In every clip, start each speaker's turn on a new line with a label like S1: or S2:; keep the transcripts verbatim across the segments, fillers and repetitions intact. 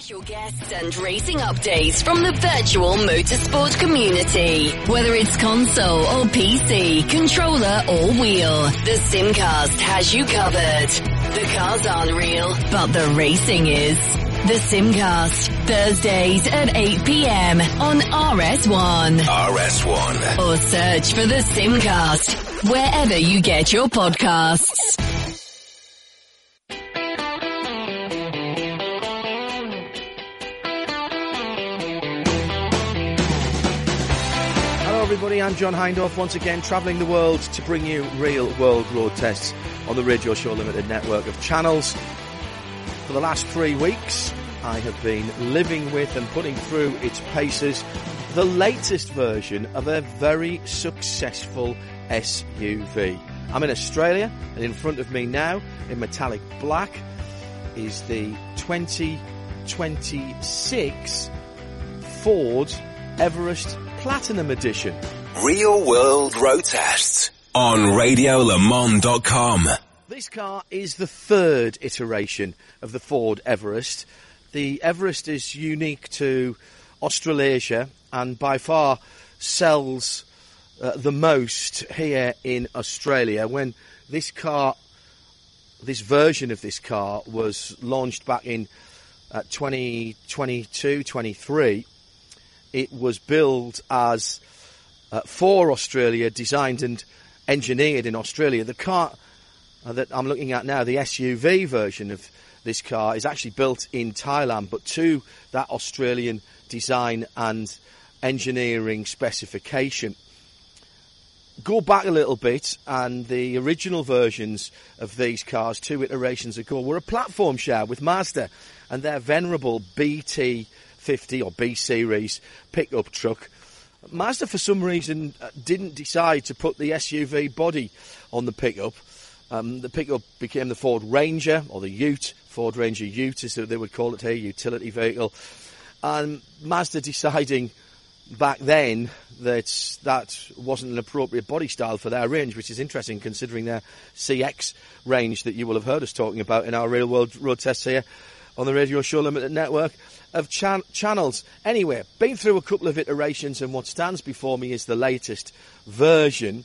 S1: Special guests and racing updates from the virtual motorsport community. Whether it's console or P C, controller or wheel, the Simcast has you covered. The cars aren't real, but the racing is. The Simcast, Thursdays at eight p.m. on R S one.
S2: R S one.
S1: Or search for the Simcast wherever you get your podcasts.
S3: Hello everybody, I'm John Hindhaugh, once again travelling the world to bring you real world road tests on the Radio Show Limited network of channels. For the last three weeks, I have been living with and putting through its paces the latest version of a very successful S U V. I'm in Australia, and in front of me now, in metallic black, is the twenty twenty-six Ford Everest Platinum Edition.
S2: Real World Road Tests on radio le mans dot com.
S3: This car is the third iteration of the Ford Everest. The Everest is unique to Australasia and by far sells uh, the most here in Australia. When this car, this version of this car was launched back in uh, twenty twenty-two twenty-three, it was billed as uh, for Australia, designed and engineered in Australia. The car uh, that I'm looking at now, the S U V version of this car, is actually built in Thailand, but to that Australian design and engineering specification. Go back a little bit, and the original versions of these cars, two iterations ago, were a platform share with Mazda and their venerable B T fifty or B series pickup truck. Mazda, for some reason, didn't decide to put the S U V body on the pickup. Um, the pickup became the Ford Ranger, or the Ute, Ford Ranger Ute, as they would call it here, utility vehicle. And Mazda deciding back then that that wasn't an appropriate body style for their range, which is interesting considering their C X range that you will have heard us talking about in our real world road tests here on the Radio Show Limited network of chan- channels. Anyway, been through a couple of iterations, and what stands before me is the latest version.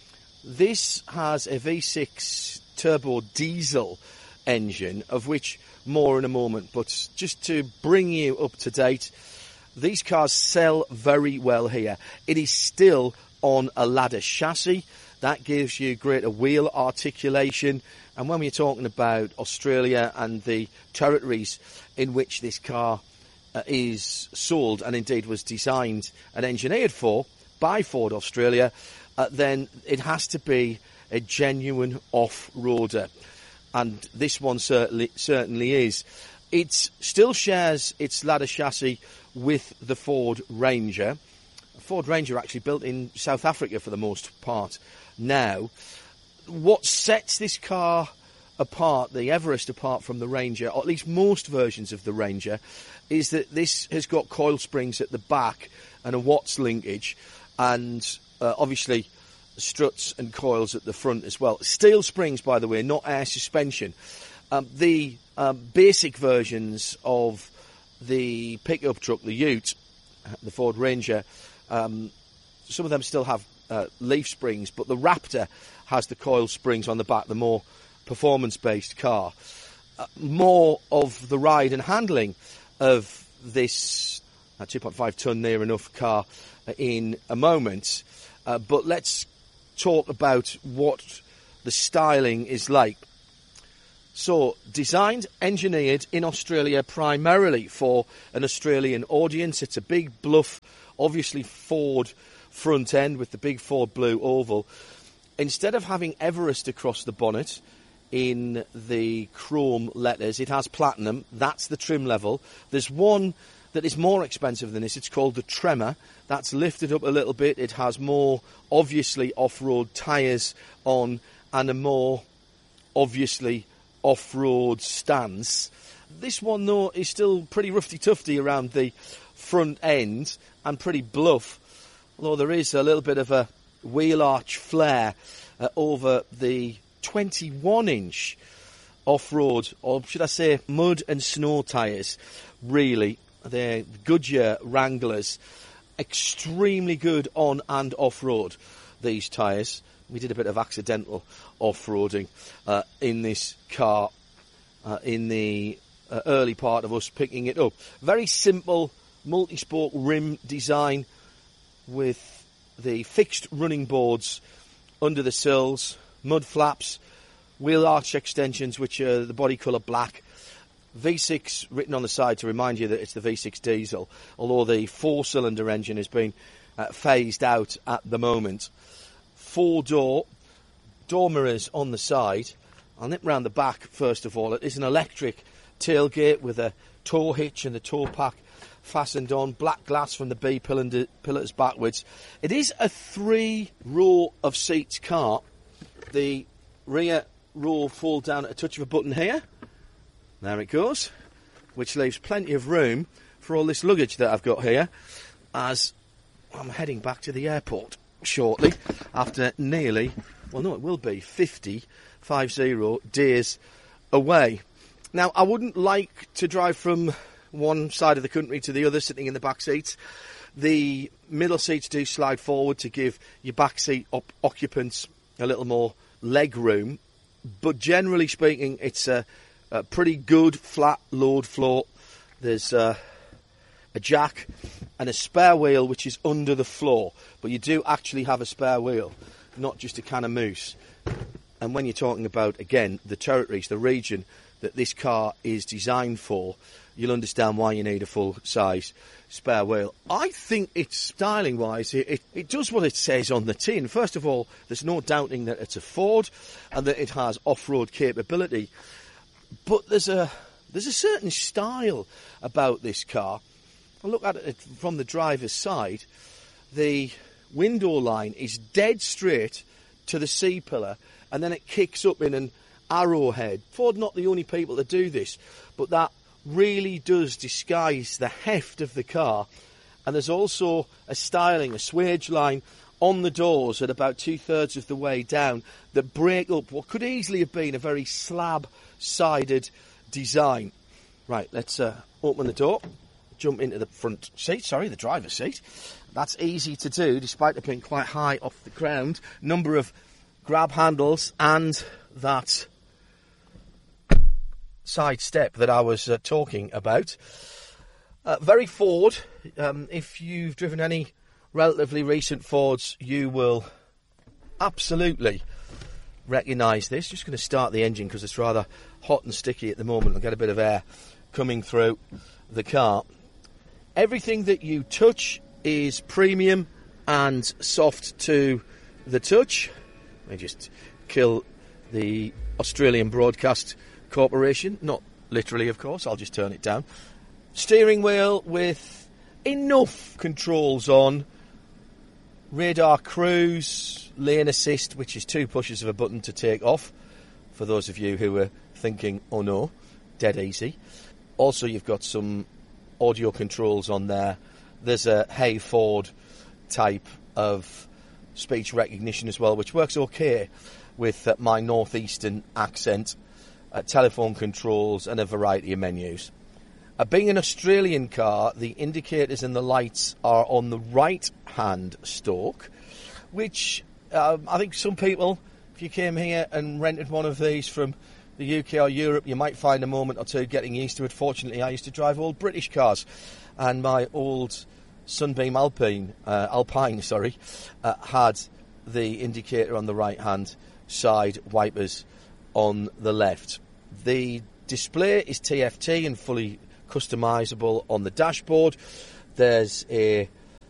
S3: This has a V six turbo diesel engine, of which more in a moment, but just to bring you up to date, these cars sell very well here. It is still on a ladder chassis. That gives you greater wheel articulation. And when we're talking about Australia and the territories in which this car uh, is sold, and indeed was designed and engineered for by Ford Australia, uh, then it has to be a genuine off-roader. And this one certainly certainly is. It still shares its ladder chassis with the Ford Ranger. Ford Ranger actually built in South Africa for the most part now. What sets this car apart, the Everest apart from the Ranger, or at least most versions of the Ranger, is that this has got coil springs at the back and a Watts linkage, and uh, obviously struts and coils at the front as well. Steel springs, by the way, not air suspension. Um, the um, basic versions of the pickup truck, the Ute, the Ford Ranger, um, some of them still have uh, leaf springs, but the Raptor has the coil springs on the back, the more performance-based car. Uh, more of the ride and handling of this uh, two point five tonne near enough car uh, in a moment. Uh, but let's talk about what the styling is like. So, designed, engineered in Australia primarily for an Australian audience. It's a big, bluff, obviously Ford front end with the big Ford blue oval. Instead of having Everest across the bonnet in the chrome letters, it has platinum. That's the trim level. There's one that is more expensive than this. It's called the Tremor. That's lifted up a little bit. It has more, obviously, off-road tyres on and a more, obviously, off-road stance. This one, though, is still pretty roughy-tufty around the front end and pretty bluff, although there is a little bit of a wheel arch flare uh, over the twenty-one inch off-road, or should I say mud and snow tyres, really. They're Goodyear Wranglers. Extremely good on and off-road, these tyres. We did a bit of accidental off-roading uh, in this car uh, in the uh, early part of us picking it up. Very simple multi-spoke rim design with the fixed running boards under the sills, mud flaps, wheel arch extensions which are the body colour black, V six written on the side to remind you that it's the V six diesel, although the four-cylinder engine has been uh, phased out at the moment. Four-door, door mirrors on the side. I'll nip round the back first of all. It is an electric tailgate with a tow hitch and the tow pack fastened on. Black glass from the B pillars backwards. It is a three-row of seats car. The rear row fold down at a touch of a button here. There it goes, which leaves plenty of room for all this luggage that I've got here, as I'm heading back to the airport shortly after nearly, well no it will be, fifty, five zero days away. Now I wouldn't like to drive from one side of the country to the other sitting in the back seats. The middle seats do slide forward to give your back seat op- occupants a little more leg room, but generally speaking it's a, a pretty good flat load floor. There's uh, a jack and a spare wheel which is under the floor, but you do actually have a spare wheel, not just a can of mousse. And when you're talking about, again, the territories, the region that this car is designed for, you'll understand why you need a full-size spare wheel. I think it's, styling-wise, it, it, it does what it says on the tin. First of all, there's no doubting that it's a Ford and that it has off-road capability. But there's a there's a certain style about this car. I look at it from the driver's side. The window line is dead straight to the C-pillar, and then it kicks up in an arrowhead. Ford not the only people that do this, but that really does disguise the heft of the car. And there's also a styling, a swage line on the doors at about two-thirds of the way down that break up what could easily have been a very slab-sided design. Right, let's uh, open the door, jump into the front seat, sorry, the driver's seat. That's easy to do, despite it being quite high off the ground. Number of grab handles and that side step that I was uh, talking about. Uh, very Ford. Um, if you've driven any relatively recent Fords, you will absolutely recognise this. Just going to start the engine because it's rather hot and sticky at the moment. I'll get a bit of air coming through the car. Everything that you touch is premium and soft to the touch. Let me just kill the Australian Broadcast Corporation. Not literally, of course. I'll just turn it down. Steering wheel with enough controls on. Radar cruise, lane assist, which is two pushes of a button to take off. For those of you who are thinking, oh no, dead easy. Also, you've got some audio controls on there. There's a Hey Ford type of speech recognition as well, which works okay with uh, my northeastern accent. Uh, telephone controls and a variety of menus. Uh, being an Australian car, the indicators and the lights are on the right-hand stalk, which um, I think some people, if you came here and rented one of these from the U K or Europe, you might find a moment or two getting used to it. Fortunately, I used to drive old British cars, and my old Sunbeam Alpine, uh, Alpine, sorry, uh, had the indicator on the right-hand side, wipers on the left. The display is T F T and fully customisable on the dashboard. There's a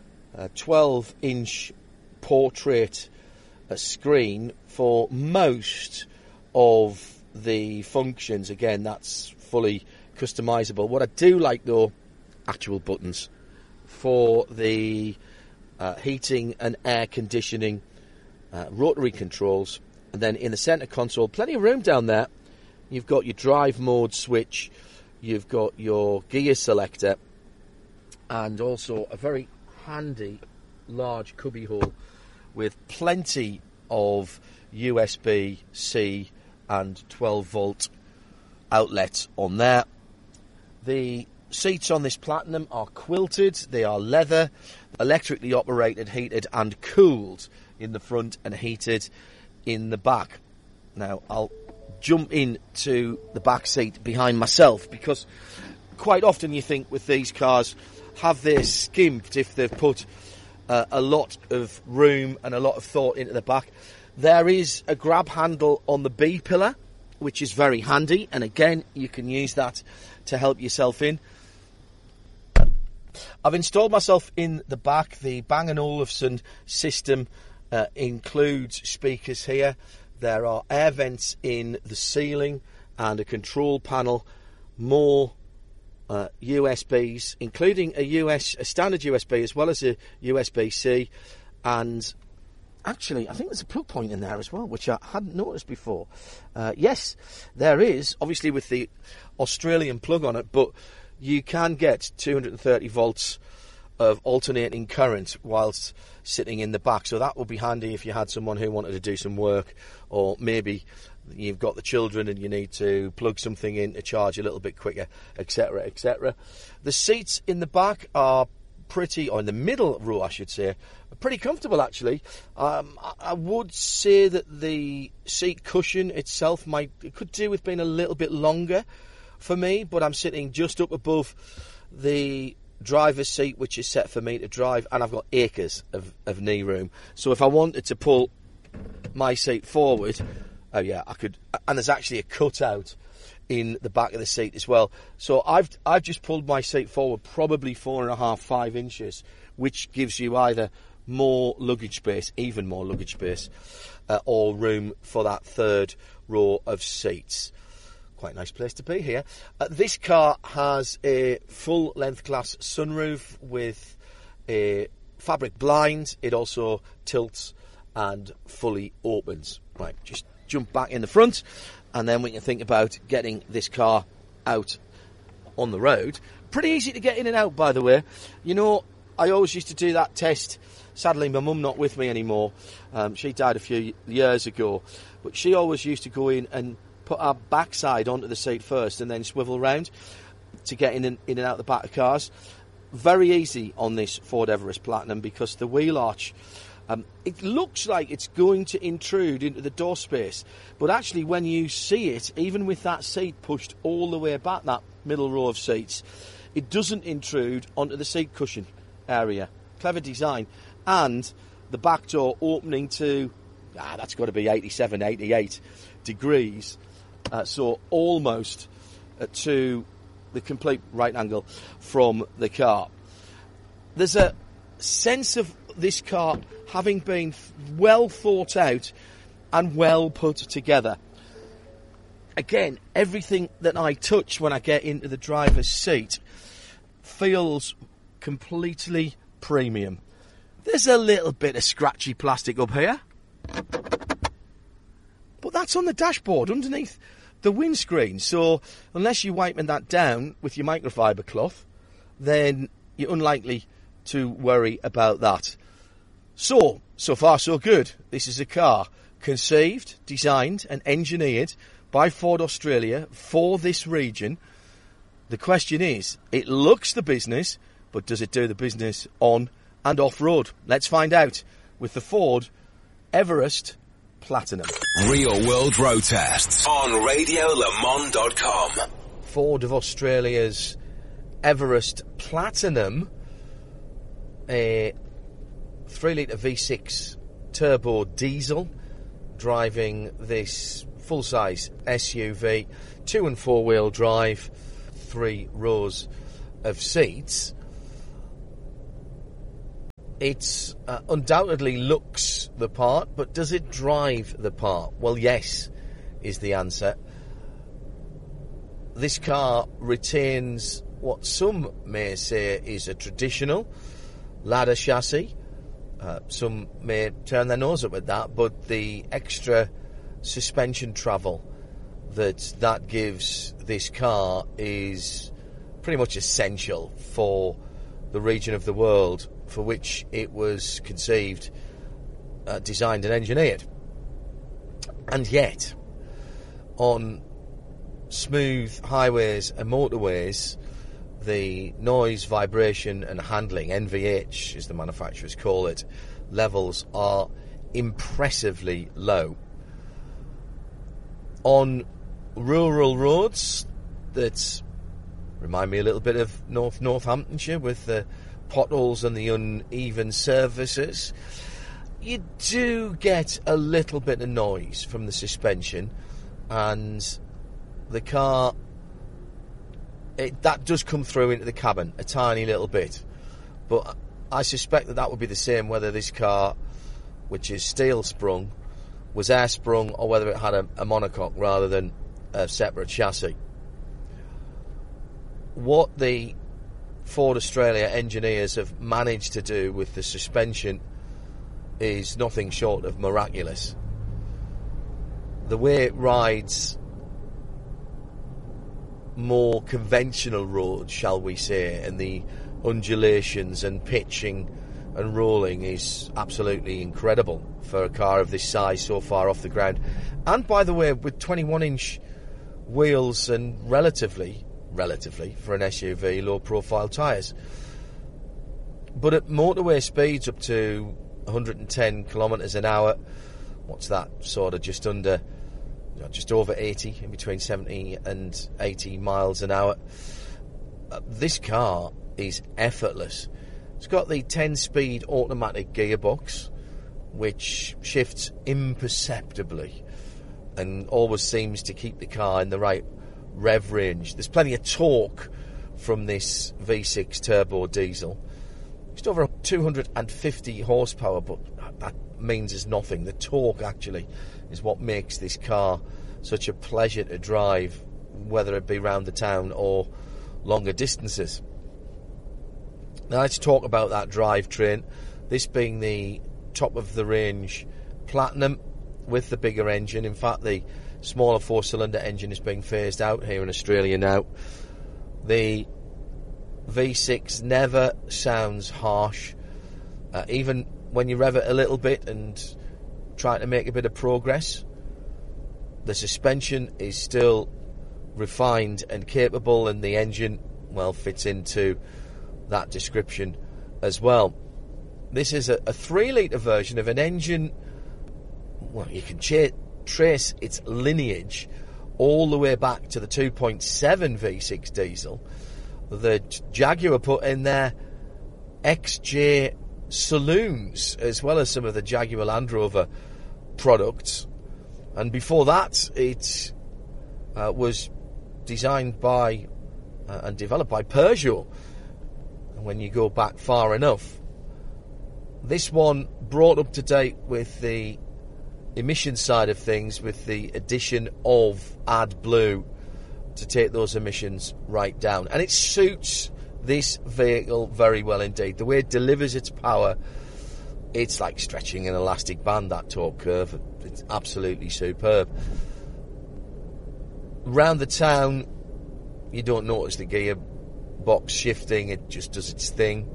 S3: twelve-inch portrait a screen for most of the functions. Again, that's fully customisable. What I do like, though, actual buttons for the uh, heating and air conditioning, uh, rotary controls, and then in the centre console, plenty of room down there. You've got your drive mode switch, you've got your gear selector, and also a very handy large cubby hole with plenty of U S B C and twelve volt outlets on there. The seats on this Platinum are quilted, they are leather, electrically operated, heated and cooled in the front and heated in the back. Now, I'll jump into the back seat behind myself, because quite often you think with these cars, have they skimped if they've put uh, a lot of room and a lot of thought into the back. There is a grab handle on the B pillar, which is very handy, and again, you can use that to help yourself in. I've installed myself in the back. The Bang and Olufsen system uh, includes speakers here. There are air vents in the ceiling and a control panel, more uh, U S Bs, including a U S a standard U S B as well as a U S B C, and actually I think there's a plug point in there as well, which I hadn't noticed before. Uh, yes, there is, obviously with the Australian plug on it, but you can get two hundred thirty volts of alternating current whilst sitting in the back, so that would be handy if you had someone who wanted to do some work, or maybe you've got the children and you need to plug something in to charge a little bit quicker, etc, et cetera. The seats in the back are pretty, or in the middle row I should say, pretty comfortable actually. Um, I would say that the seat cushion itself might, it could do with being a little bit longer for me, but I'm sitting just up above the driver's seat, which is set for me to drive, and I've got acres of, of knee room. So if I wanted to pull my seat forward, oh yeah, I could. And there's actually a cutout in the back of the seat as well. So I've I've just pulled my seat forward probably four and a half, five inches, which gives you either more luggage space, even more luggage space, uh, or room for that third row of seats. Quite a nice place to be here. Uh, this car has a full length glass sunroof with a fabric blind. It also tilts and fully opens. Right, just jump back in the front, and then we can think about getting this car out on the road. Pretty easy to get in and out, by the way. You know, I always used to do that test. Sadly, my mum not with me anymore. Um, she died a few years ago, but she always used to go in and put our backside onto the seat first and then swivel round to get in and, in and out the back of cars. Very easy on this Ford Everest Platinum, because the wheel arch, um, it looks like it's going to intrude into the door space, but actually when you see it, even with that seat pushed all the way back, that middle row of seats, it doesn't intrude onto the seat cushion area. Clever design. And the back door opening to, ah, that's got to be eighty-seven, eighty-eight degrees. Uh, so almost uh, to the complete right angle from the car. There's a sense of this car having been well thought out and well put together. Again, everything that I touch when I get into the driver's seat feels completely premium. There's a little bit of scratchy plastic up here, but that's on the dashboard underneath the windscreen, so unless you're wiping that down with your microfiber cloth, then you're unlikely to worry about that. So, so far so good. This is a car conceived, designed and engineered by Ford Australia for this region. The question is, it looks the business, but does it do the business on and off-road? Let's find out with the Ford Everest Platinum.
S2: Real World Road Tests on radio le mans dot com.
S3: Ford of Australia's Everest Platinum, a three litre V six turbo diesel, driving this full-size S U V, two and four wheel drive, three rows of seats. It uh, undoubtedly looks the part, but does it drive the part? Well, yes, is the answer. This car retains what some may say is a traditional ladder chassis. Uh, some may turn their nose up at that, but the extra suspension travel that that gives this car is pretty much essential for the region of the world for which it was conceived, uh, designed and engineered. And yet, on smooth highways and motorways, the noise, vibration and handling, N V H as the manufacturers call it, levels are impressively low. On rural roads that remind me a little bit of North Northamptonshire with the potholes and the uneven surfaces, you do get a little bit of noise from the suspension, and the car, it, that does come through into the cabin a tiny little bit. But I suspect that that would be the same whether this car, which is steel sprung, was air sprung, or whether it had a, a monocoque rather than a separate chassis. What the Ford Australia engineers have managed to do with the suspension is nothing short of miraculous. The way it rides more conventional roads, shall we say, and the undulations and pitching and rolling is absolutely incredible for a car of this size so far off the ground. And by the way, with twenty-one inch wheels and relatively, relatively for an S U V, low profile tyres. But at motorway speeds up to one hundred ten kilometres an hour, what's that, sort of just under, you know, just over eighty, in between seventy and eighty miles an hour, uh, this car is effortless. It's got the ten-speed automatic gearbox, which shifts imperceptibly and always seems to keep the car in the right rev range. There's plenty of torque from this V six turbo diesel. Just over two hundred fifty horsepower, but that means there's nothing. The torque actually is what makes this car such a pleasure to drive, whether it be round the town or longer distances. Now let's talk about that drivetrain. This being the top of the range Platinum with the bigger engine. In fact, the smaller four-cylinder engine is being phased out here in Australia now. The V six never sounds harsh, uh, even when you rev it a little bit and try to make a bit of progress. The suspension is still refined and capable, and the engine, well, fits into that description as well. This is a, a three litre version of an engine, well, you can cha- trace its lineage all the way back to the two point seven V six diesel that Jaguar put in their X J saloons, as well as some of the Jaguar Land Rover products. And before that, it uh, was designed by uh, and developed by Peugeot. When you go back far enough, this one brought up to date with the emission side of things, with the addition of AdBlue to take those emissions right down. And it suits this vehicle very well indeed. The way it delivers its power, it's like stretching an elastic band, that torque curve. It's absolutely superb. Round the town, you don't notice the gearbox shifting, it just does its thing.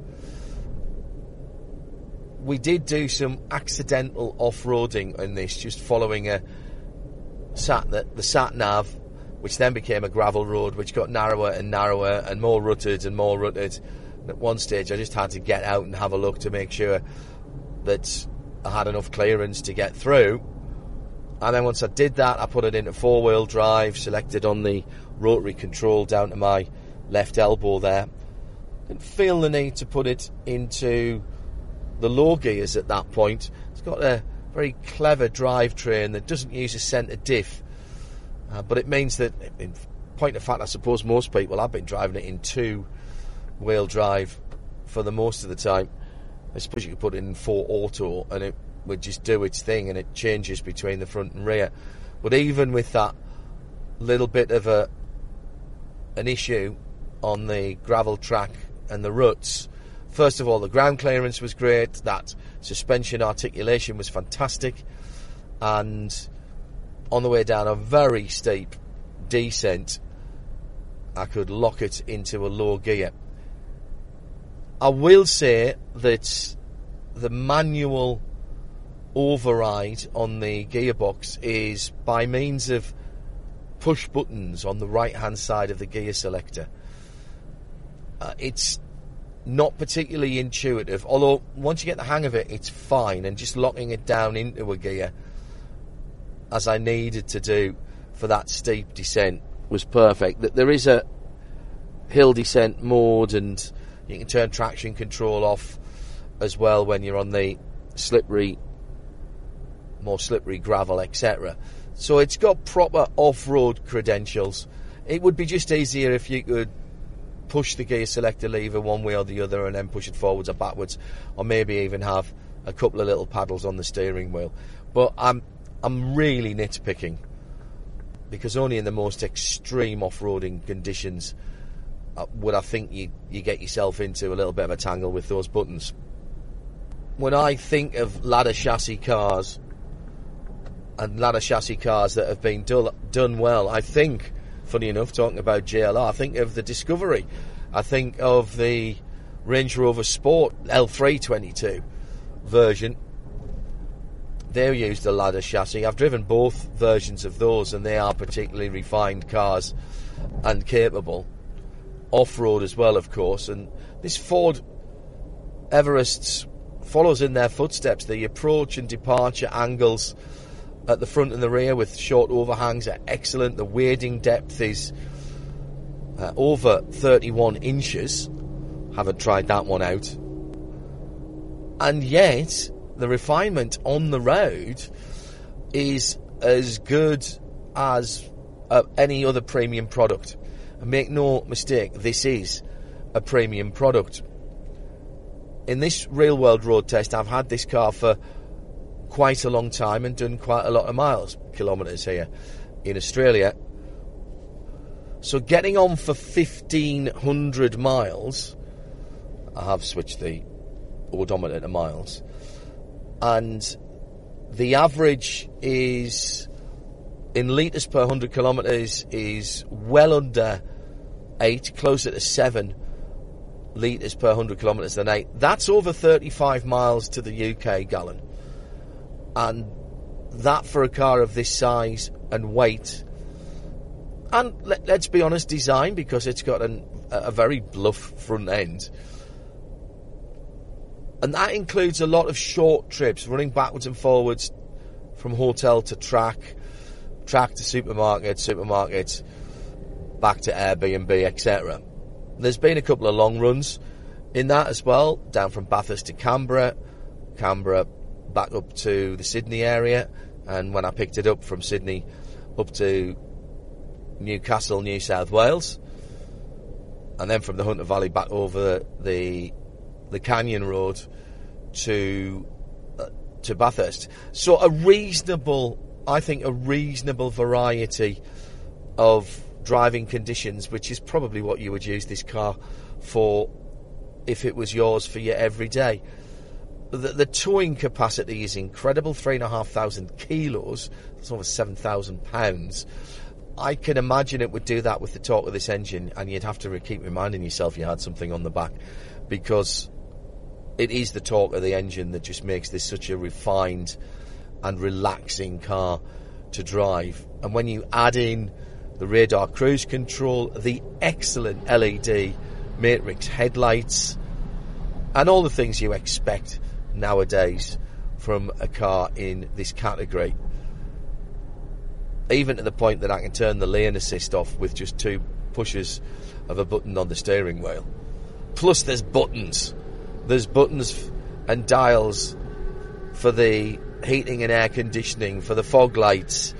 S3: We did do some accidental off-roading in this, just following a sat the, the sat nav, which then became a gravel road, which got narrower and narrower and more rutted and more rutted. And at one stage, I just had to get out and have a look to make sure that I had enough clearance to get through. And then once I did that, I put it into four-wheel drive, selected on the rotary control down to my left elbow there. Didn't feel the need to put it into the low gears at that point. It's got a very clever drivetrain that doesn't use a centre diff, uh, but it means that, in point of fact, I suppose most people have been driving it in two-wheel drive for the most of the time. I suppose you could put it in four auto and it would just do its thing, and it changes between the front and rear. But even with that little bit of a an issue on the gravel track and the ruts, first of all, the ground clearance was great, that suspension articulation was fantastic, and on the way down a very steep descent, I could lock it into a low gear. I will say that the manual override on the gearbox is by means of push buttons on the right-hand side of the gear selector. Uh, it's not particularly intuitive, although once you get the hang of it, it's fine, and just locking it down into a gear, as I needed to do for that steep descent, was perfect. That there is a hill descent mode, and you can turn traction control off as well when you're on the slippery, more slippery gravel, et cetera. So it's got proper off-road credentials. It would be just easier if you could push the gear selector lever one way or the other and then push it forwards or backwards, or maybe even have a couple of little paddles on the steering wheel. But I'm I'm really nitpicking, because only in the most extreme off-roading conditions uh, would I think you, you get yourself into a little bit of a tangle with those buttons. When I think of ladder chassis cars, and ladder chassis cars that have been do- done well, I think, funny enough, talking about J L R, I think of the Discovery. I think of the Range Rover Sport L three twenty-two version. They used a ladder chassis. I've driven both versions of those, and they are particularly refined cars and capable. Off-road as well, of course. And this Ford Everest follows in their footsteps. The approach and departure angles at the front and the rear with short overhangs are excellent. The wading depth is uh, over thirty-one inches. Haven't tried that one out. And yet, the refinement on the road is as good as uh, any other premium product. And make no mistake, this is a premium product. In this real-world road test, I've had this car for quite a long time and done quite a lot of miles, kilometres here in Australia. So getting on for fifteen hundred miles, I have switched the odometer to miles, and the average is, in litres per one hundred kilometres, is well under eight, closer to seven litres per one hundred kilometres than eight. That's over thirty-five miles to the U K gallon. And that, for a car of this size and weight, and let, let's be honest, design, because it's got an, a very bluff front end. And that includes a lot of short trips, running backwards and forwards from hotel to track, track to supermarket, supermarket, back to Airbnb, et cetera. There's been a couple of long runs in that as well, down from Bathurst to Canberra, Canberra back up to the Sydney area, and when I picked it up from Sydney up to Newcastle, New South Wales, and then from the Hunter Valley back over the the Canyon Road to uh, to Bathurst. So a reasonable, I think, a reasonable variety of driving conditions, which is probably what you would use this car for if it was yours for your everyday. The, the towing capacity is incredible, three and a half thousand kilos, that's over seven thousand pounds. I can imagine it would do that with the torque of this engine, and you'd have to keep reminding yourself you had something on the back, because it is the torque of the engine that just makes this such a refined and relaxing car to drive. And when you add in the radar cruise control, the excellent L E D matrix headlights, and all the things you expect nowadays from a car in this category, even to the point that I can turn the lane assist off with just two pushes of a button on the steering wheel. Plus there's buttons. There's buttons and dials for the heating and air conditioning, for the fog lights.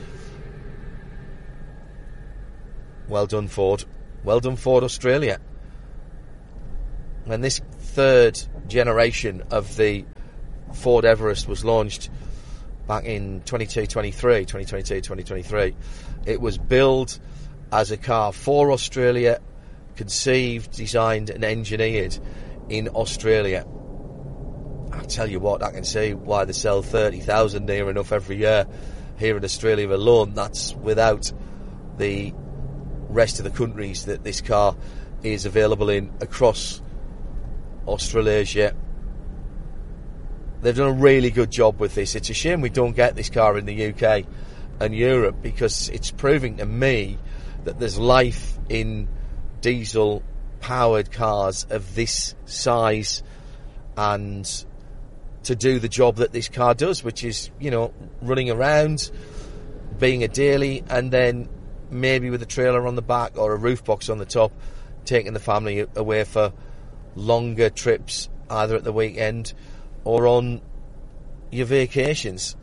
S3: Well done, Ford. Well done, Ford Australia. When this third generation of the Ford Everest was launched back in twenty-two twenty-three, twenty twenty-two twenty twenty-three, it was built as a car for Australia, conceived, designed and engineered in Australia. I'll tell you what, I can see why they sell thirty thousand near enough every year here in Australia alone. That's without the rest of the countries that this car is available in across Australasia. They've done a really good job with this. It's a shame we don't get this car in the U K and Europe, because it's proving to me that there's life in diesel-powered cars of this size and to do the job that this car does, which is, you know, running around, being a daily, and then maybe with a trailer on the back or a roof box on the top, taking the family away for longer trips, either at the weekend or on your vacations.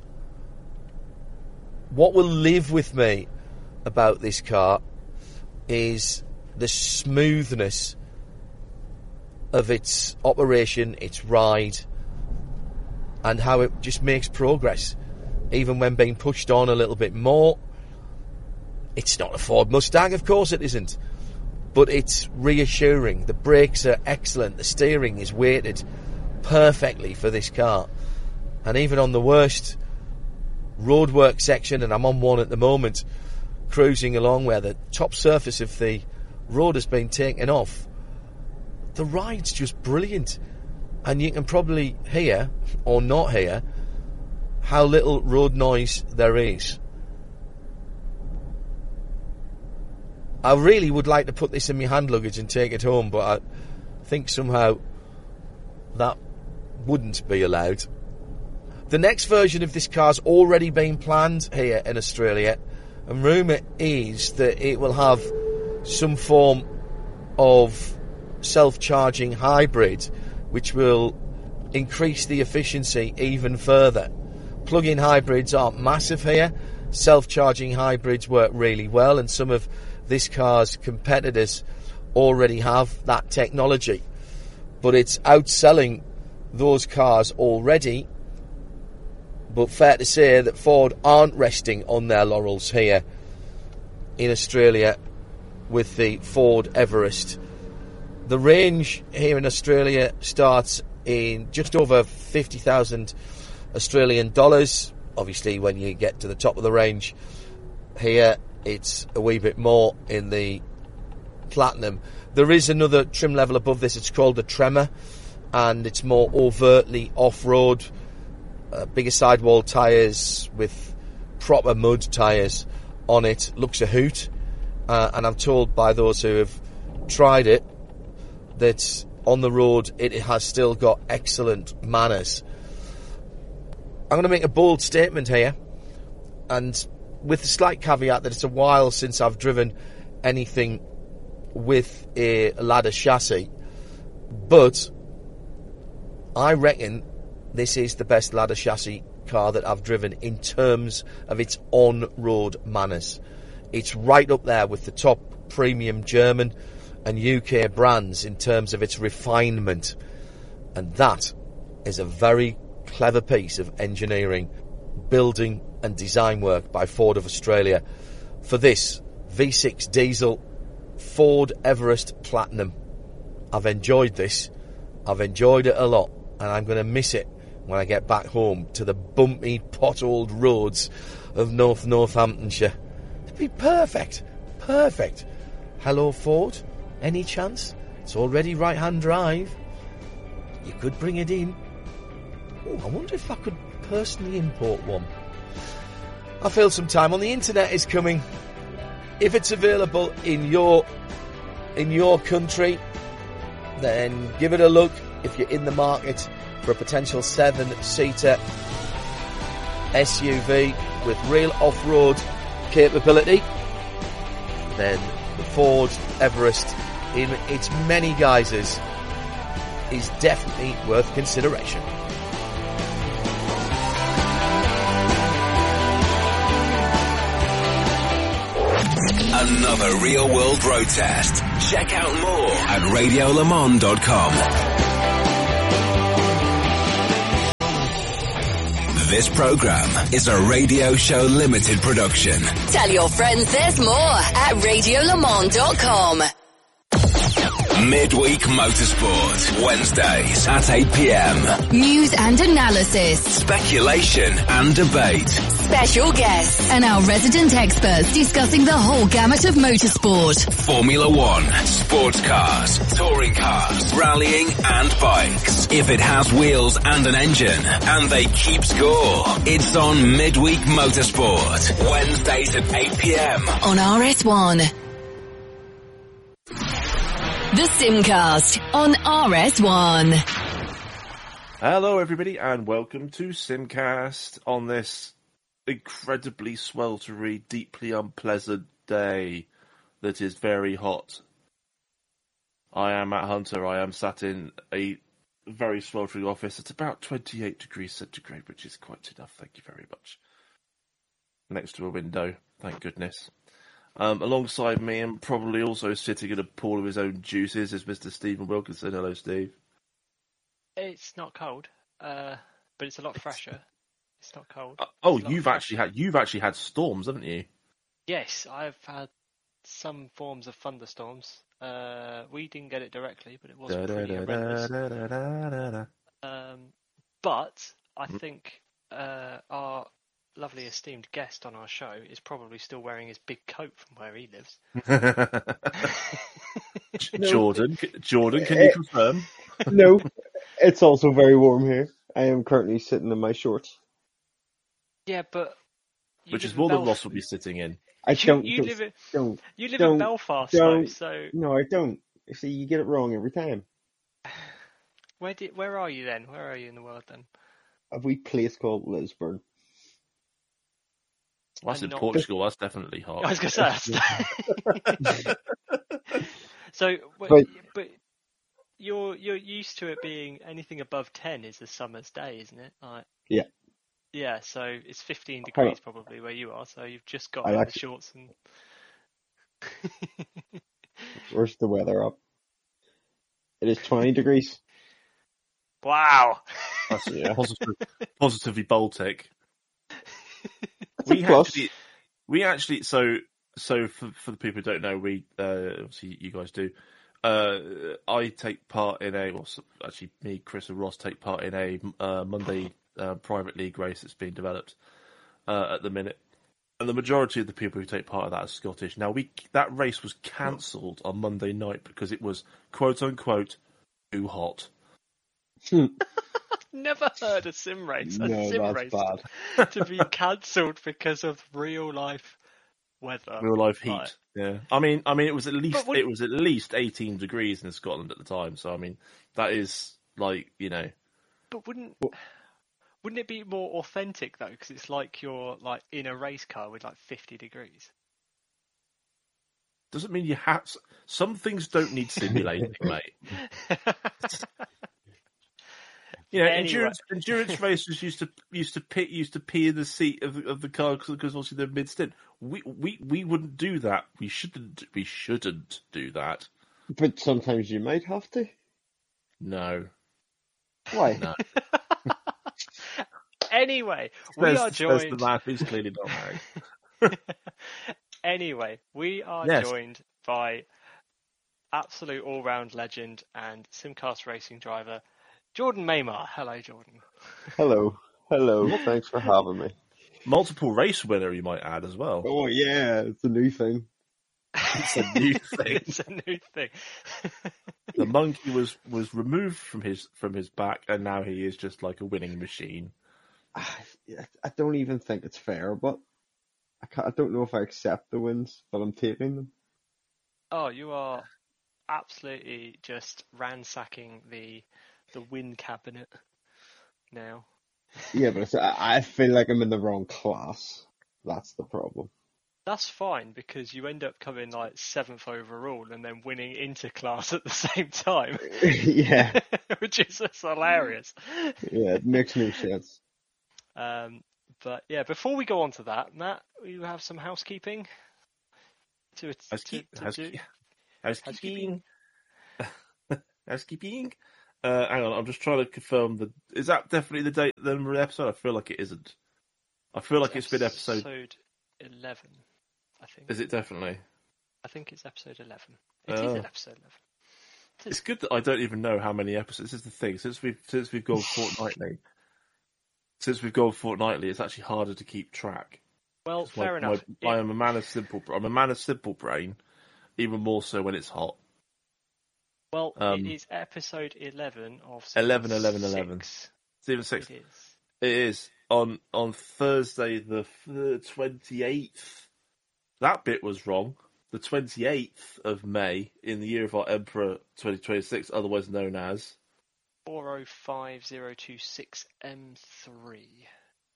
S3: What will live with me about this car is the smoothness of its operation, its ride, and how it just makes progress, even when being pushed on a little bit more. It's not a Ford Mustang, of course it isn't, but it's reassuring. The brakes are excellent, the steering is weighted perfectly for this car, and even on the worst roadwork section, and I'm on one at the moment, cruising along where the top surface of the road has been taken off, the ride's just brilliant. And you can probably hear, or not hear, how little road noise there is. I really would like to put this in my hand luggage and take it home, but I think somehow that wouldn't be allowed. The next version of this car's already been planned here in Australia, and rumour is that it will have some form of self-charging hybrid, which will increase the efficiency even further. Plug-in hybrids aren't massive here. Self-charging hybrids work really well, and some of this car's competitors already have that technology. But it's outselling those cars already. But fair to say that Ford aren't resting on their laurels here in Australia with the Ford Everest. The range here in Australia starts in just over fifty thousand Australian dollars. Obviously, when you get to the top of the range here, it's a wee bit more in the Platinum. There is another trim level above this. It's called the Tremor, and it's more overtly off-road. Uh, bigger sidewall tyres with proper mud tyres on it. Looks a hoot. Uh, and I'm told by those who have tried it that on the road it has still got excellent manners. I'm going to make a bold statement here, and with the slight caveat that it's a while since I've driven anything with a ladder chassis, but I reckon this is the best ladder chassis car that I've driven in terms of its on-road manners. It's right up there with the top premium German and U K brands in terms of its refinement, and that is a very clever piece of engineering, building and design work by Ford of Australia for this V six diesel Ford Everest Platinum. I've enjoyed this, I've enjoyed it a lot, and I'm going to miss it when I get back home to the bumpy, potholed roads of North Northamptonshire. It'd be perfect, perfect. Hello Ford, any chance? It's already right-hand drive. You could bring it in. Oh, I wonder if I could personally import one. I feel some time on the internet is coming. If it's available in your in your country, then give it a look. If you're in the market for a potential seven-seater S U V with real off-road capability, then the Ford Everest in its many guises is definitely worth consideration.
S2: Another real world road test. Check out more at radio le mans dot com. This program is a Radio Show Limited production.
S1: Tell your friends there's more at radio le mans dot com.
S2: Midweek Motorsport, Wednesdays at eight p.m.
S1: News and analysis,
S2: Speculation and debate.
S1: special guests, and our resident experts discussing the whole gamut of motorsport.
S2: Formula One, sports cars, touring cars, rallying and bikes. If it has wheels and an engine, and they keep score, it's on Midweek Motorsport, Wednesdays at eight p.m.
S1: On R S one. The Simcast on R S one.
S4: Hello everybody and welcome to Simcast on this incredibly sweltery, deeply unpleasant day that is very hot. I am Matt Hunter. I am sat in a very sweltering office. It's about twenty-eight degrees centigrade, which is quite enough, thank you very much. Next to a window, thank goodness. Um, alongside me and probably also sitting in a pool of his own juices is Mister Stephen Wilkinson. Hello, Steve.
S5: It's not cold, uh, but it's a lot fresher. It's not cold.
S4: Uh, oh,
S5: It's a lot
S4: you've
S5: fresher.
S4: actually had you've actually had storms, haven't you?
S5: Yes, I've had some forms of thunderstorms. Uh, we didn't get it directly, but it was pretty horrendous.
S4: Da-da-da-da-da-da-da.
S5: Um, but I think uh, our lovely esteemed guest on our show is probably still wearing his big coat from where he lives.
S4: Jordan, Jordan, can you confirm?
S6: No, it's also very warm here. I am currently sitting in my shorts.
S5: Yeah, but you
S4: Which
S5: live
S4: is
S5: in
S4: more than
S5: Belf-
S4: Ross will be sitting in.
S6: I
S5: You,
S6: don't.
S5: you
S6: don't,
S5: live in
S6: don't.
S5: you live
S6: don't-
S5: in Belfast, though,
S6: don't-
S5: so
S6: No, I don't. You see, you get it wrong every time.
S5: where did where are you then? Where are you in the world then?
S6: A wee place called Lisburn.
S4: Well, that's
S5: I'm
S4: in
S5: not-
S4: Portugal. That's definitely hot.
S5: I was going to say that's... So, but,
S6: But-
S5: but you're you're used to it being anything above ten is a summer's day, isn't it? Like,
S6: Yeah.
S5: Yeah, so it's fifteen
S6: Hold
S5: degrees probably where you are, so you've just got
S6: I
S5: in
S6: like
S5: the shorts and...
S6: Where's the weather up? It is twenty degrees.
S5: Wow!
S4: That's positive, positively Baltic.
S6: That's a
S4: We
S6: plus.
S4: actually, we actually, so so for for the people who don't know, we uh, obviously you guys do. Uh, I take part in a, well, so- actually me, Chris, and Ross take part in a uh, Monday uh, private league race that's being developed uh, at the minute, and the majority of the people who take part of that are Scottish. Now, we that race was cancelled on Monday night because it was quote unquote too hot.
S5: Never heard a sim race, a
S6: No,
S5: sim
S6: that's
S5: race
S6: bad.
S5: to be cancelled because of real life weather.
S4: Real life heat.
S5: Right.
S4: Yeah, I mean, I mean, it was at least
S5: But would-
S4: it was at least eighteen degrees in Scotland at the time. So I mean, that is like you know,
S5: But wouldn't wouldn't it be more authentic though? Because it's like you're like in a race car with like fifty degrees.
S4: doesn't mean you have. Some things don't need simulating, mate. You know,
S5: Anyway.
S4: endurance endurance racers used to used to pit used to pee in the seat of of the car because obviously they're mid stint. We we we wouldn't do that. We shouldn't. We shouldn't do that.
S6: But sometimes you might have to.
S4: No.
S6: Why?
S4: No.
S5: Anyway, we
S4: There's,
S5: are
S4: there's
S5: joined.
S4: the man who's clearly not married.
S5: Anyway, we are
S4: Yes.
S5: joined by absolute all-round legend and Simcast racing driver Jordan Maymar. Hello, Jordan.
S6: Hello. Hello. Thanks for having me.
S4: Multiple race winner, you might add as well.
S6: Oh yeah, it's a new thing.
S4: It's a new thing.
S5: It's a new thing.
S4: The monkey was, was removed from his from his back, and now he is just like a winning machine.
S6: I I don't even think it's fair, but I can't, I don't know if I accept the wins, but I'm taking them.
S5: Oh, you are absolutely just ransacking the the win cabinet now.
S6: Yeah, but it's, I I feel like I'm in the wrong class. That's the problem.
S5: That's fine because you end up coming like seventh overall and then winning interclass at the same time,
S6: Yeah,
S5: which is just hilarious.
S6: yeah, it makes no sense.
S5: Um, but yeah, before we go on to that, Matt, you have some housekeeping to, to,
S4: Housekeep-
S5: to
S4: housekeep-
S5: do.
S4: Housekeeping. Housekeeping. Uh, hang on, I'm just trying to confirm the. Is that definitely the date then the episode? I feel like it isn't. I feel like it's been episode.
S5: Episode eleven, I think.
S4: Is it definitely?
S5: I think it's episode eleven. It is
S4: Oh.
S5: an episode eleven.
S4: It's good that I don't even know how many episodes. This is the thing. Since we've since we've gone fortnightly, since we've gone fortnightly, it's actually harder to keep track.
S5: Well,
S4: My-
S5: fair enough.
S4: my- I
S5: It-
S4: am a man of simple. I'm a man of simple brain, even more so when it's hot.
S5: well,
S4: um,
S5: it is episode eleven of
S4: eleven,
S5: season
S4: eleven, eleven.
S5: six.
S4: Season six.
S5: It is.
S4: It is on on Thursday the twenty eighth. That bit was wrong. The twenty eighth of May in the year of our Emperor twenty twenty six, otherwise known as.
S5: four oh five oh two six M three.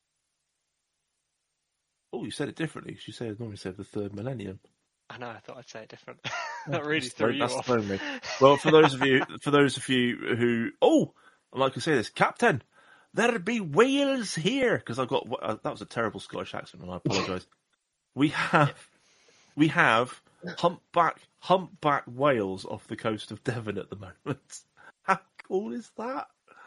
S4: Oh, you said it differently. You said normally said the third millennium.
S5: I know. I thought I'd say it different. That really threw you
S4: That's
S5: off.
S4: thrown me. Well, for those of you, for those of you who, oh, I'd like to say this, Captain, there be whales here because I've got uh, that was a terrible Scottish accent, and I apologise. We have, we have humpback humpback whales off the coast of Devon at the moment. How cool is that?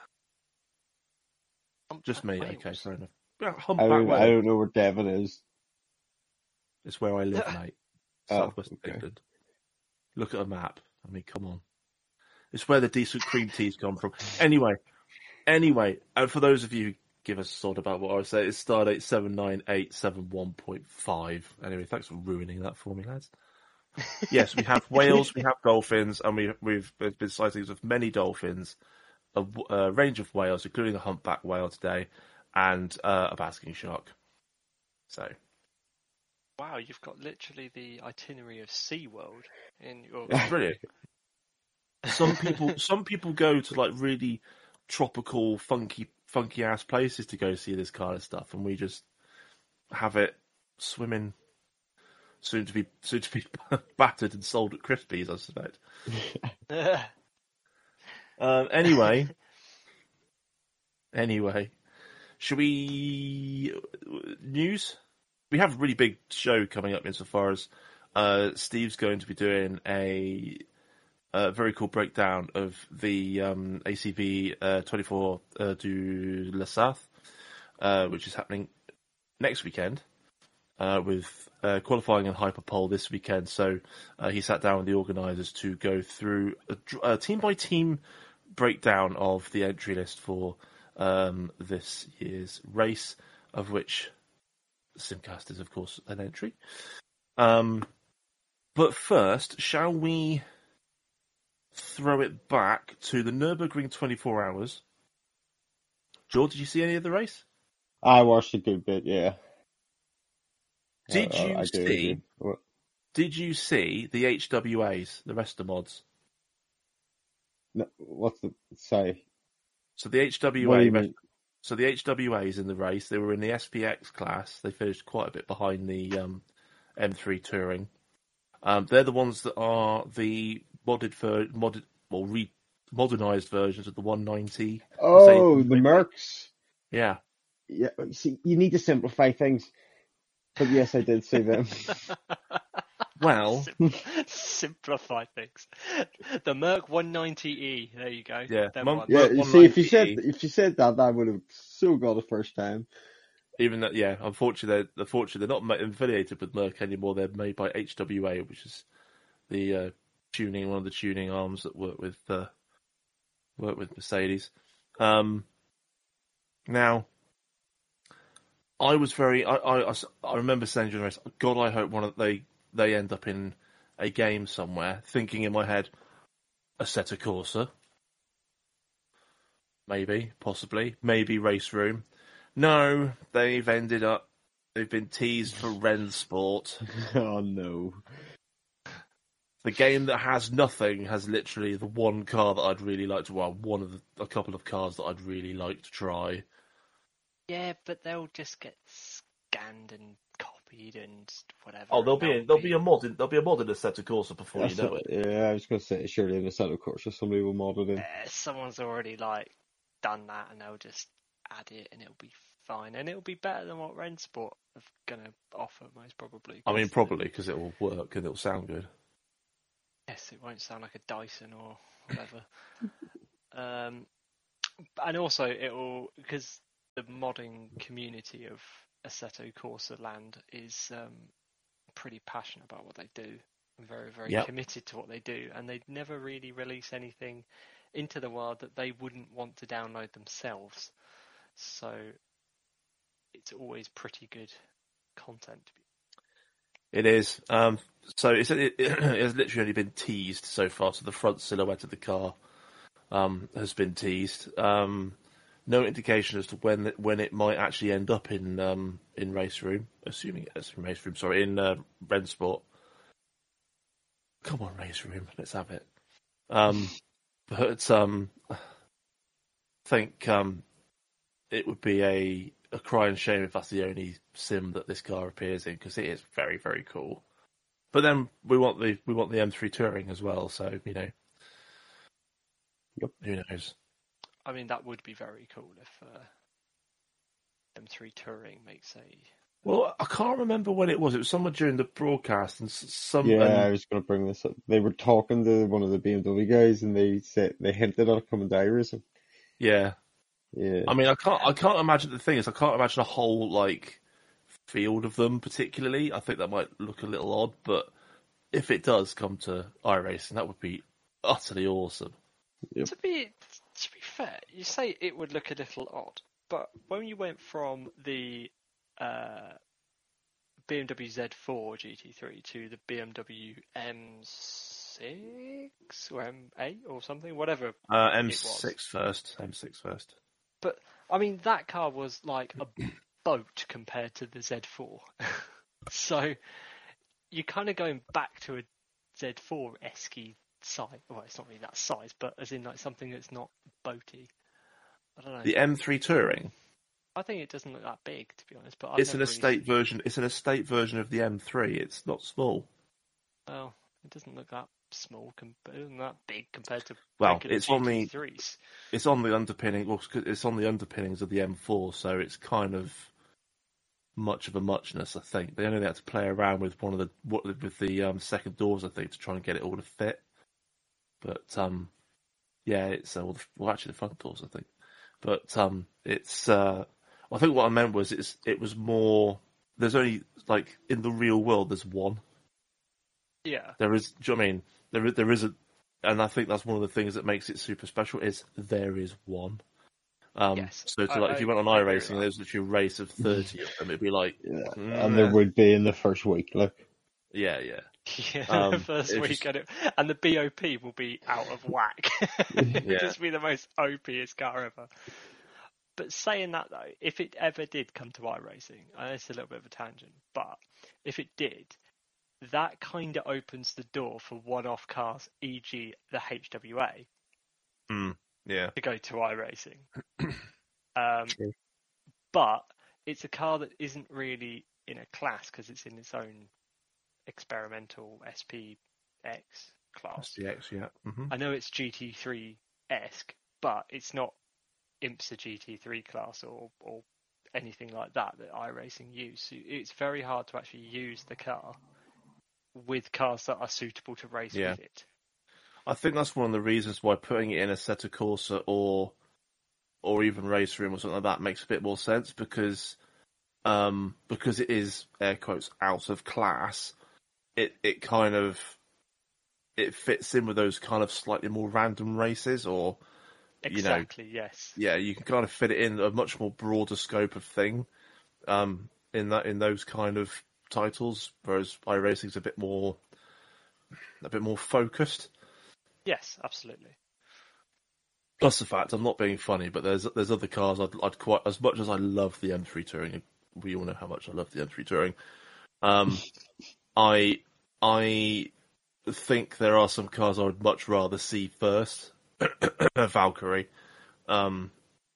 S4: Just me.
S5: Humpback
S4: Okay,
S5: whales.
S4: fair enough. Yeah,
S6: I
S4: humpback
S6: don't,
S4: whale.
S6: I don't know where Devon is.
S4: It's where I live, mate.
S6: Oh,
S4: Southwest
S6: okay.
S4: England. Look at a map. I mean, come on. It's where the decent cream teas come from. Anyway, anyway, and for those of you who give us a thought about what I say, it's Stardate seven nine eight seven one point five. Anyway, thanks for ruining that for me, lads. Yes, we have whales, we have dolphins, and we, we've been sightings of many dolphins, a, w- a range of whales, including a humpback whale today, and uh, a basking shark. So,
S5: Wow, you've got literally the itinerary of SeaWorld in your.
S4: it's brilliant. Some people, some people go to like really tropical, funky, funky ass places to go see this kind of stuff, and we just have it swimming, soon to be, soon to be battered and sold at Crispies, I suspect. Um, anyway, anyway, should we news? We have a really big show coming up insofar as uh, Steve's going to be doing a, a very cool breakdown of the um, A C V uh, twenty-four uh, du La South, uh, which is happening next weekend, uh, with uh, qualifying and hyperpole this weekend. So uh, he sat down with the organisers to go through a, a team-by-team breakdown of the entry list for um, this year's race, of which Simcast is, of course, an entry. Um, but first, shall we throw it back to the Nürburgring twenty-four hours? George, did you see any of the race?
S6: I watched a good bit, yeah.
S4: Did
S6: Uh,
S4: you
S6: I do
S4: see?
S6: agree. What?
S4: Did you see the H W As, the rest of the mods?
S6: No, what's the say?
S4: So the H W A,
S6: What do you mean?
S4: so the H W As in the race, they were in the S P X class. They finished quite a bit behind the um, M three Touring. Um, they're the ones that are the modded for modded, well, re modernized versions of the one ninety.
S6: Oh,
S4: Mercedes.
S6: the Mercs.
S4: Yeah.
S6: Yeah, you see, you need to simplify things. But yes, I did see them.
S4: Well,
S5: Sim- simplify things. The Merc one ninety E. There you go.
S4: Yeah,
S5: Them
S4: Mum-
S5: ones.
S6: Yeah,
S4: Merc
S6: you see, if you said
S4: one ninety E.
S6: if you said that, that would have so got the first time.
S4: even that, yeah, unfortunately, they're, unfortunately, they're not ma- affiliated with Merc anymore. They're made by H W A, which is the uh, tuning, one of the tuning arms that work with uh, work with Mercedes. Um, now, I was very, I, I, I s- I remember saying during the race, God, I hope one of they they end up in a game somewhere. Thinking in my head, Assetto Corsa, maybe, possibly, maybe Race Room. No, they've ended up, they've been teased for Rennsport.
S6: Oh no.
S4: The game that has nothing has literally the one car that I'd really like to, well, one of the, a couple of cars that I'd really like to try.
S5: Yeah, but they'll just get scanned and copied and whatever.
S4: Oh, there'll
S5: and
S4: be a, there'll be a mod in, there'll be a mod in Assetto Corsa before
S6: That's
S4: you know
S6: what-
S4: it.
S6: Yeah, I was going to say, surely in the Assetto Corsa somebody will mod it in.
S5: Uh, someone's already like done that, and they'll just add it, and it'll be fine, and it'll be better than what Rennsport are gonna offer, most probably.
S4: I mean,
S5: 'cause,
S4: probably because it will work and it'll sound good.
S5: Yes, it won't sound like a Dyson or whatever. um, and also it will, because the modding community of Assetto Corsa land is um, pretty passionate about what they do. and very, very
S4: Yep.
S5: committed to what they do, and they'd never really release anything into the wild that they wouldn't want to download themselves. So it's always pretty good content.
S4: It is. Um, so it's, it, it has literally only been teased so far. So the front silhouette of the car um, has been teased. Um, no indication as to when when it might actually end up in um, in race room. Assuming it's in race room. Sorry, in uh, Rennsport. Come on, race room. Let's have it. Um, but um, I think um, it would be a a crying shame if that's the only sim that this car appears in, because it is very, very cool. But then we want the we want the M three Touring as well, so you know,
S6: Yep.
S4: Who knows?
S5: I mean, that would be very cool if uh, M three Touring makes a.
S4: Well, I can't remember when it was. It was somewhere during the broadcast, and s- some.
S6: Yeah, I
S4: and-
S6: was going to bring this up. They were talking to one of the B M W guys, and they said they hinted at it coming to iRacing.
S4: yeah.
S6: Yeah,
S4: I mean, I can't. I can't imagine the thing is, I can't imagine a whole like field of them particularly. I think that might look a little odd, but if it does come to iRacing, that would be utterly awesome.
S6: Yep.
S5: To be to be fair, you say it would look a little odd, but when you went from the uh, B M W Z four G T three to the B M W M six or M eight or something, whatever.
S4: Uh,
S5: it
S4: M
S5: was.
S4: six first. M six first.
S5: But I mean, that car was like a boat compared to the Z four. So you're kind of going back to a Z four-esque size. Well, it's not really that size, but as in like something that's not boaty. I don't know.
S4: The M three Touring.
S5: I think it doesn't look that big, to be honest. But I've
S4: It's an
S5: never really
S4: estate
S5: seen-
S4: version. It's an estate version of the M three. It's not small.
S5: Well, it doesn't look that small, com- it isn't that big compared to
S4: Well,
S5: regular
S4: it's on the-
S5: G T threes.
S4: It's on the underpinning. Well, it's on the underpinnings of the M four, so it's kind of much of a muchness. I think they only had to play around with one of the what- with the um, second doors, I think, to try and get it all to fit. But um, yeah, it's uh, well, the, well, actually the front doors, I think. But um, it's. Uh, I think what I meant was it's. It was more. There's only like in the real world. There's one.
S5: Yeah.
S4: There is. Do you know what I mean? There is. There is a. And I think that's one of the things that makes it super special is there is one. Um,
S5: Yes,
S4: so to,
S5: I-
S4: like, if you went on
S5: I agree with
S4: iRacing,
S5: that.
S4: there's literally a race of thirty of them. It'd be like,
S6: yeah.
S4: mm,
S6: and there would be in the first week. Like,
S4: yeah, yeah.
S5: Yeah,
S4: Um,
S5: the first
S4: it
S5: week,
S4: just-
S5: and, it, and the B O P will be out of whack. It'll
S4: Yeah.
S5: just be the most O P-est car ever. But saying that though, if it ever did come to iRacing, I know it's a little bit of a tangent, but if it did, that kind of opens the door for one-off cars, for example the H W A,
S4: Mm, yeah.
S5: to go to iRacing. um,
S6: True.
S5: but it's a car that isn't really in a class because it's in its own experimental S P X class.
S4: S D X, yeah. hmm
S5: I know it's G T three-esque, but it's not IMSA G T three class or, or anything like that that iRacing use. So it's very hard to actually use the car with cars that are suitable to race
S4: Yeah.
S5: with it.
S4: I think that's one of the reasons why putting it in a Assetto Corsa or or even Race Room or something like that makes a bit more sense because um, because it is air quotes out of class. It it kind of it fits in with those kind of slightly more random races, or you know,
S5: Exactly, yes.
S4: yeah, you can kind of fit it in a much more broader scope of thing um, in that in those kind of titles, whereas iRacing's a bit more a bit more focused.
S5: Yes, absolutely.
S4: Plus the fact I'm not being funny, but there's there's other cars I'd, I'd quite as much as I love the M three Touring. We all know how much I love the M three Touring. Um, I I think there are some cars I would much rather see first. Valkyrie, um,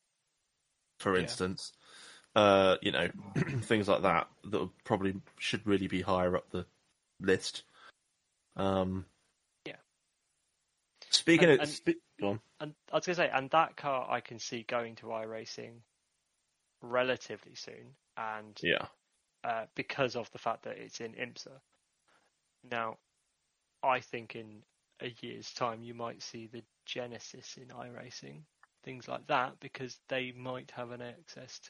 S4: for
S5: Yeah.
S4: instance, uh, you know, things like that that would probably should really be higher up the list. Um,
S5: Yeah.
S4: Speaking
S5: And-
S4: of,
S5: and-
S4: spe- go on.
S5: And I was going to say, and that car I can see going to iRacing relatively soon, and
S4: Yeah.
S5: uh, because of the fact that it's in IMSA. Now, I think in a year's time you might see the Genesis in iRacing, things like that, because they might have an access to